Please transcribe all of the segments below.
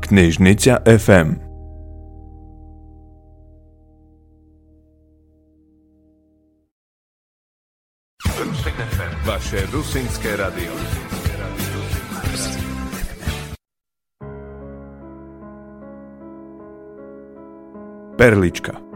Knižnica FM. Vaše rusínske radio. Perlička.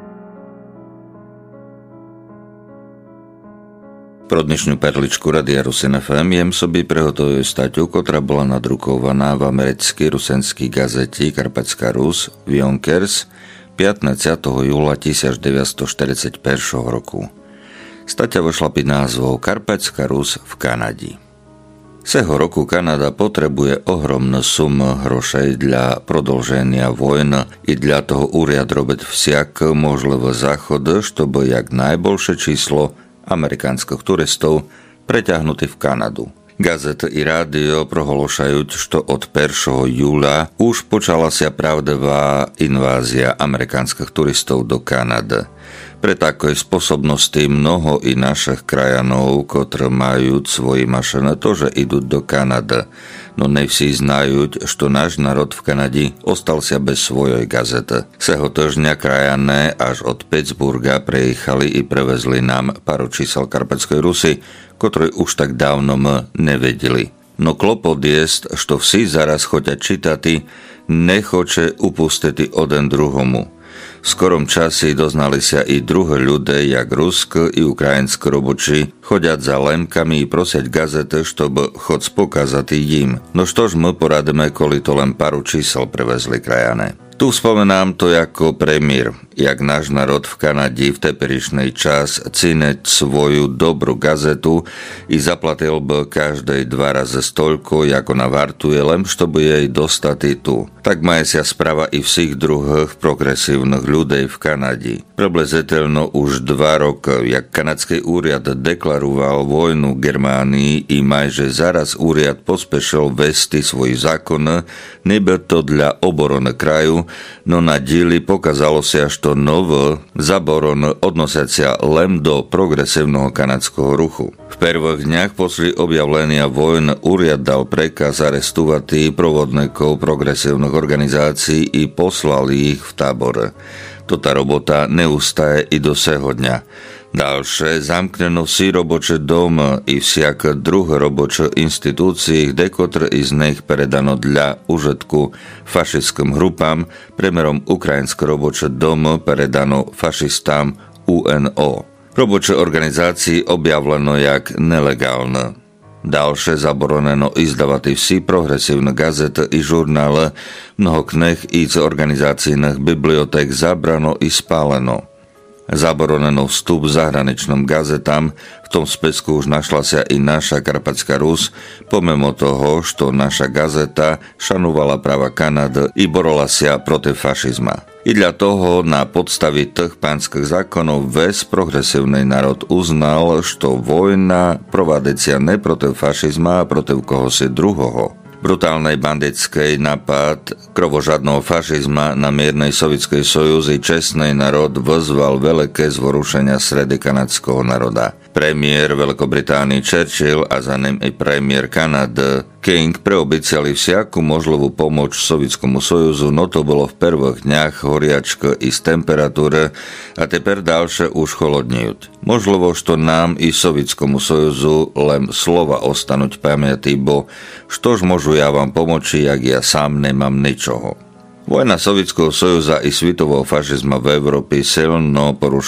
Pro dnešnú perličku Radia Rusin FM jem sobie prehotovil staťu, ktorá bola nadrukovaná v americkej rusenskej gazete Karpatská Rus Vionkers 15. júla 1941 roku. Staťa vošla pod názvou Karpatská Rus v Kanadi. Seho roku Kanada potrebuje ohromnú sumu hrošej dla продолжения войны i dla toho úriad robiť всяк можливый заход, чтобы jak najbolšie číslo amerických turistov preťahnutí v Kanadu. Gazety i rádio prohlášajú, že od 1. júla už počala sa pravdivá invázia amerických turistov do Kanady. Pre takej sposobnosti mnoho i našich krajanov, ktorí majú svoje mašiny, tože idú do Kanady. No ne vsi znajú, že náš národ v Kanade ostal sa bez svojej gazety. Seho týždňa krajané až od Pittsburgha prejechali i prevezli nám pár čísel Karpatskej Rusy, ktoré už tak dávno nevedeli. No klopot je, že vsi zaraz chodia čítati, nechoče upustiť jeden druhomu. V skorom časi doznali sa i druhé ľudia, jak rusk i ukrajinsk roboči, chodiať za lemkami i prosiať gazety, štob chod spokázať im. No štož my poradíme, kvôli to len paru čísel prevezli krajané. Tu spomenám to ako premiér, jak náš národ v Kanade v teperišnej čas cineť svoju dobrú gazetu i zaplatil by každej 2 razy stolko, ako navartuje, len štoby jej dostati tu. Tak maje sa správa i všich druhých progresívnych ľudí v Kanade. Približiteľno už 2 roky, jak kanadský úriad deklaroval vojnu Germánii i majže zaraz úriad pospešil vesti svoj zákon, nebyl to dla obrony kraju, no na díli pokazalo sa, že to nové zaboron odnosiacia len do progresívneho kanadského ruchu. V prvých dňach posle objavlenia vojn úriad dal prekaz arestovať provodníkov progresívnych organizácií i poslali ich v tábore. Tota robota neustáje i do seho dňa. Ďalšie zamkneno si roboče dom i však druhé roboče inštitúcií, dekotr iz nich predano dla užitku fašistickým grupám, premerom ukrajinské roboče dom predano fašistám UNO. Roboče organizácií objavleno jak nelegálne. Ďalšie zabroneno izdavati vsi progresívne gazety i žurnále, mnoho knih i z organizácijných bibliotek zabrano i spáleno. Zabroneno vstup zahraničným gazetám, v tom spisku už našla sa i naša Karpatská Rus, pomimo toho, že naša gazeta šanovala práva Kanady i borola sa proti fašizma. I dla toho na podstavi tých pánskych zákonov ves progresívny národ uznal, že vojna provádecia ne proti fašizma, a proti kohosi druhoho. Brutálnej bandickej napad krovožadného fašizma na miernej sovietskej sojuzi čestný národ vyzval veľké zvorušenia sredy kanadského národa. Premiér Veľkobritánii Churchill a za ním i premiér Kanady King preobiciali všakú možlivú pomoc Sovietskému sojuzu, no to bolo v prvých dňach horiačko i z temperatúry a teper ďalšie už cholodnejú. Možlivo, že nám i Sovietskému sojuzu len slova ostanuť pamäti, bo štož môžu ja vám pomoci, jak ja sám nemám ničoho. Vojna Sovietskeho sojuza i svetového fašizma v Európe silno porušila